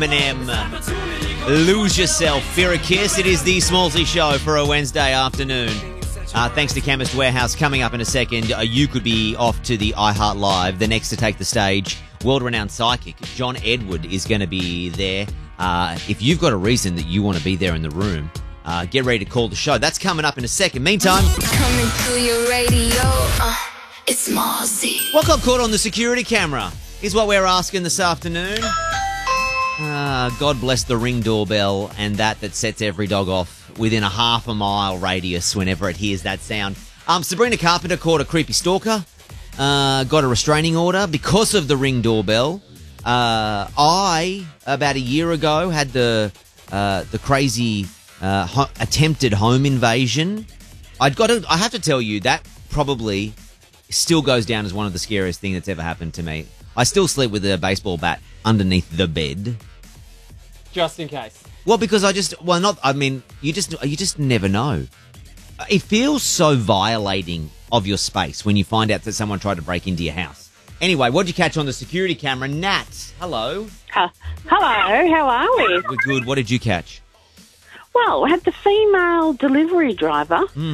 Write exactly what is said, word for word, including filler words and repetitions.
Eminem, Lose Yourself, Fear a Kiss. It is the Smallsy Show for a Wednesday afternoon. Uh, thanks to Chemist Warehouse. Coming up in a second, uh, you could be off to the iHeart Live. The next to take the stage, world-renowned psychic John Edward is going to be there. Uh, if you've got a reason that you want to be there in the room, uh, get ready to call the show. That's coming up in a second. Meantime, coming to your radio, uh, it's Smallsy. what got caught on the security camera is what we're asking this afternoon. Uh, God bless the Ring doorbell and that that sets every dog off within a half a mile radius whenever it hears that sound. Um, Sabrina Carpenter caught a creepy stalker, uh, got a restraining order because of the Ring doorbell. Uh, I, about a year ago, had the uh, the crazy uh, ho- attempted home invasion. I'd got to, I have to tell you, that probably still goes down as one of the scariest things that's ever happened to me. I still sleep with a baseball bat underneath the bed. Just in case. Well, because I just, well, not, I mean, you just, you just never know. It feels so violating of your space when you find out that someone tried to break into your house. Anyway, what did you catch on the security camera? Nat, hello. Uh, hello, how are we? We're good. What did you catch? Well, we had the female delivery driver